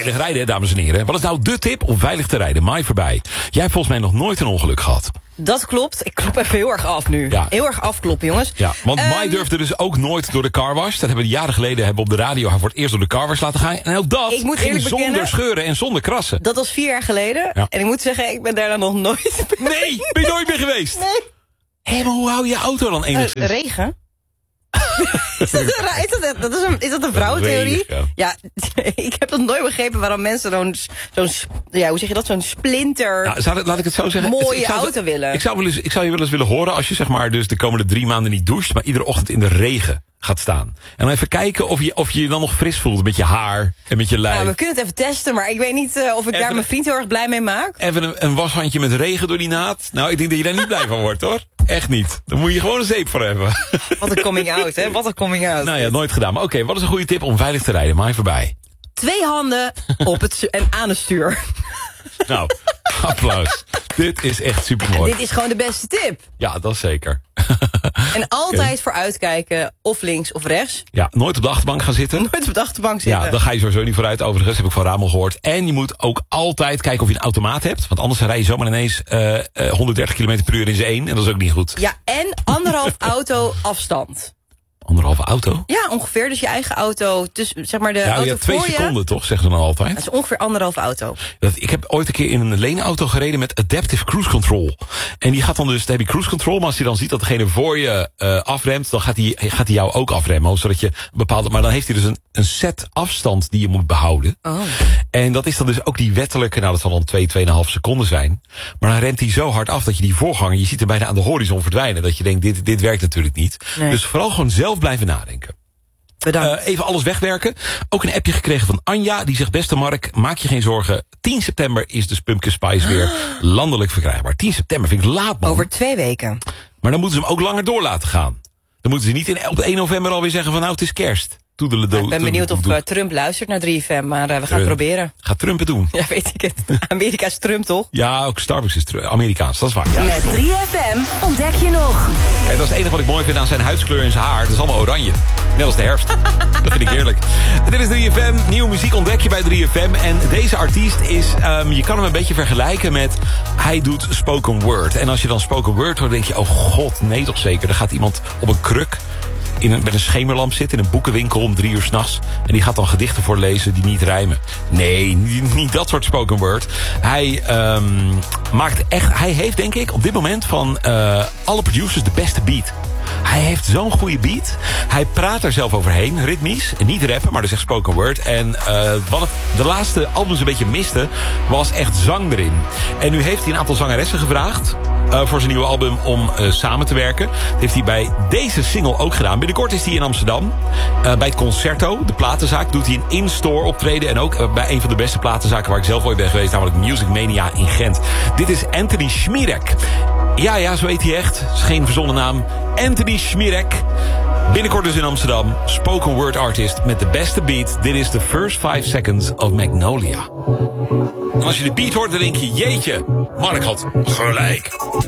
veilig rijden, dames en heren. Wat is nou de tip om veilig te rijden? Maai voorbij. Jij hebt volgens mij nog nooit een ongeluk gehad. Dat klopt. Ik klop even heel erg af nu. Ja. Heel erg afkloppen, jongens. Ja, want Mai durfde dus ook nooit door de carwash. Dat hebben we jaren geleden hebben op de radio haar voor het eerst door de carwash laten gaan. En ook dat Ik moet ging eerlijk zonder bekennen, scheuren en zonder krassen. Dat was 4 jaar geleden. Ja. En ik moet zeggen, ik ben daarna nog nooit... Nee, ben je nooit meer geweest? Nee. Hé, maar hoe hou je auto dan enigszins? Regen? Is dat een vrouwentheorie? Regen. Ja, ik heb dat nooit begrepen waarom mensen hoe zeg je dat, zo'n splinter Nou, laat ik het zo zeggen. mooie Ik zou- auto willen. Ik zou je wel eens willen horen als je zeg maar dus de komende 3 maanden niet doucht, maar iedere ochtend in de regen gaat staan. En dan even kijken of je dan nog fris voelt met je haar en met je lijf. Nou, we kunnen het even testen, maar ik weet niet of ik daar mijn vriend heel erg blij mee maak. Even een washandje met regen door die naad. Nou, ik denk dat je daar niet blij van wordt, hoor. Echt niet. Dan moet je gewoon een zeep voor hebben. Wat een coming out, hè? Wat een coming out. Nou ja, nooit gedaan. Maar oké, wat is een goede tip om veilig te rijden? Maai voorbij. 2 handen op en aan het stuur. Nou, applaus. Dit is echt supermooi. Dit is gewoon de beste tip. Ja, dat is zeker. En altijd vooruitkijken, of links of rechts. Ja, nooit op de achterbank gaan zitten. Nooit op de achterbank zitten. Ja, dan ga je sowieso niet vooruit. Overigens heb ik van Ramel gehoord. En je moet ook altijd kijken of je een automaat hebt. Want anders rij je zomaar ineens 130 km per uur in z'n één. En dat is ook niet goed. Ja, en 1,5 auto afstand. 1,5 auto? Ja, ongeveer. Dus je eigen auto, zeg maar de auto ja, 2 voor je. seconden toch, zeggen ze dan altijd. Dat is ongeveer 1,5 auto. Ik heb ooit een keer in een leenauto gereden met Adaptive Cruise Control. En die gaat dan dus, dan heb je cruise control, maar als hij dan ziet dat degene voor je afremt, dan gaat hij jou ook afremmen. Zodat je bepaalde, maar dan heeft hij dus een set afstand die je moet behouden. Oh. En dat is dan dus ook die wettelijke, nou dat zal dan 2,5 seconden zijn. Maar dan remt hij zo hard af dat je die voorganger, je ziet er bijna aan de horizon verdwijnen. Dat je denkt, dit werkt natuurlijk niet. Nee. Dus vooral gewoon zelf blijven nadenken. Bedankt. Even alles wegwerken. Ook een appje gekregen van Anja. Die zegt, beste Mark, maak je geen zorgen. 10 september is dus Pumpkin Spice weer landelijk verkrijgbaar. 10 september vind ik laat, man. Over 2 weken. Maar dan moeten ze hem ook langer door laten gaan. Dan moeten ze niet op 1 november alweer zeggen van nou, het is kerst. Ik ben benieuwd of Trump luistert naar 3FM, maar we gaan het proberen. Gaat Trump het doen? Ja, weet ik het. Amerika is Trump, toch? Ja, ook Starbucks is Amerikaans, dat is waar. Ja. Met 3FM ontdek je nog. En dat is het enige wat ik mooi vind aan zijn huidskleur en zijn haar. Het is allemaal oranje. Net als de herfst. Dat vind ik heerlijk. Dit is 3FM. Nieuwe muziek ontdek je bij 3FM. En deze artiest is, je kan hem een beetje vergelijken met, hij doet spoken word. En als je dan spoken word hoort, denk je, oh god, nee toch zeker. Er gaat iemand op een kruk met een schemerlamp zitten in een boekenwinkel om 3 uur 's nachts. En die gaat dan gedichten voorlezen die niet rijmen. Nee, niet dat soort spoken word. Hij hij heeft denk ik op dit moment van alle producers de beste beat. Hij heeft zo'n goede beat. Hij praat er zelf overheen, ritmisch. Niet rappen, maar dus echt spoken word. En wat het de laatste albums een beetje miste, was echt zang erin. En nu heeft hij een aantal zangeressen gevraagd voor zijn nieuwe album om samen te werken. Dat heeft hij bij deze single ook gedaan. Binnenkort is hij in Amsterdam. Bij het Concerto, de platenzaak, doet hij een in-store optreden. En ook bij een van de beste platenzaken waar ik zelf ooit ben geweest, namelijk Music Mania in Gent. Dit is Anthony Schmierek. Ja, zo heet hij echt. Is geen verzonnen naam. Anthony Schmierek. Binnenkort dus in Amsterdam. Spoken word artist met de beste beat. Dit is The First 5 Seconds of Magnolia. En als je de beat hoort, dan denk je, jeetje, Mark had gelijk.